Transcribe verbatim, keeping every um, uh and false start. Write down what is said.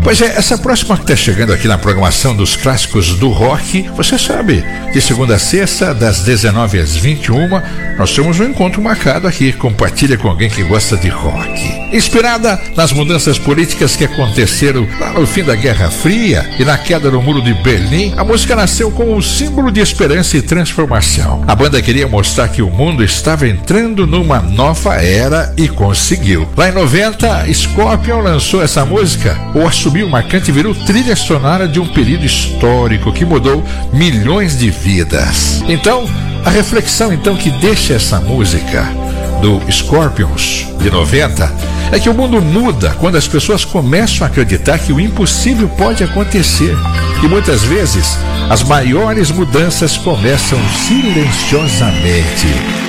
Pois é, essa próxima que está chegando aqui na programação dos clássicos do rock, você sabe, de segunda a sexta, das dezenove às vinte e uma, nós temos um encontro marcado aqui. Compartilha com alguém que gosta de rock. Inspirada nas mudanças políticas que aconteceram lá no fim da Guerra Fria e na queda do Muro de Berlim, a música nasceu como um símbolo de esperança e transformação. A banda queria mostrar que o mundo estava entrando numa nova era e conseguiu. Lá em noventa, Scorpion lançou essa música, ou assumiu marcante e virou trilha sonora de um período histórico que mudou milhões de vidas. Então, a reflexão então que deixa essa música do Scorpions de noventa é que o mundo muda quando as pessoas começam a acreditar que o impossível pode acontecer. E muitas vezes as maiores mudanças começam silenciosamente.